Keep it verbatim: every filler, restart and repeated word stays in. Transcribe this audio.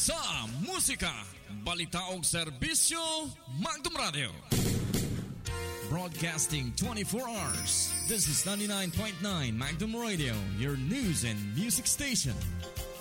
sa musika, balita ug serbisyo, Magdum Radio. Broadcasting twenty-four hours. This is ninety-nine point nine Magdum Radio, your news and music station.